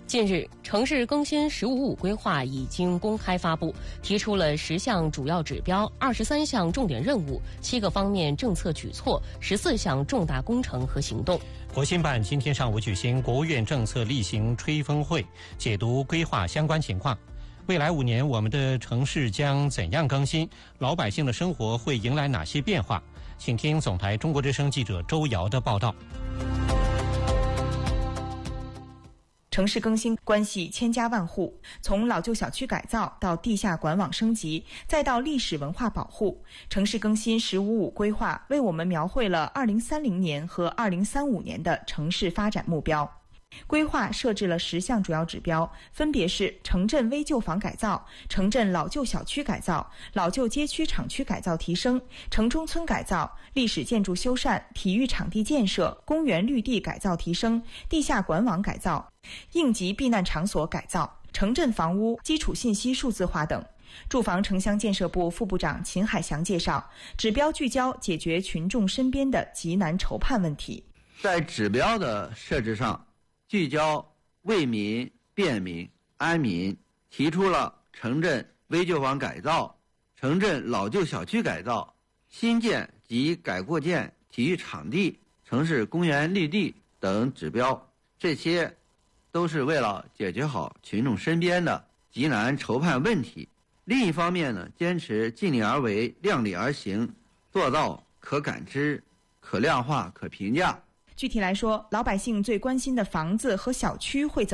近日，城市更新“十五五”规划已经公开发布，提出了10项主要指标、23项重点任务、7个方面政策举措、14项重大工程和行动。 国新办今天上午举行国务院政策例行吹风会，解读规划相关情况。未来5年，我们的城市将怎样更新？老百姓的生活会迎来哪些变化？请听总台中国之声记者周瑶的报道。 城市更新关系千家万户，从老旧小区改造到地下管网升级，再到历史文化保护，城市更新“十五五”规划为我们描绘了2030年和2035年的城市发展目标。规划设置了10项主要指标，分别是城镇危旧房改造、城镇老旧小区改造、老旧街区厂区改造提升、城中村改造、历史建筑修缮、体育场地建设、公园绿地改造提升、地下管网改造、应急避难场所改造、城镇房屋基础信息数字化等。住房城乡建设部副部长秦海祥介绍，指标聚焦解决群众身边的急难愁盼问题。 在指标的设置上，聚焦为民、便民、安民，提出了城镇危旧房改造、城镇老旧小区改造、新建及改扩建体育场地、城市公园绿地等指标，这些都是为了解决好群众身边的急难愁盼问题。另一方面呢，坚持尽力而为、量力而行，做到可感知、可量化、可评价。 具体来说，老百姓最关心的房子和小区会怎么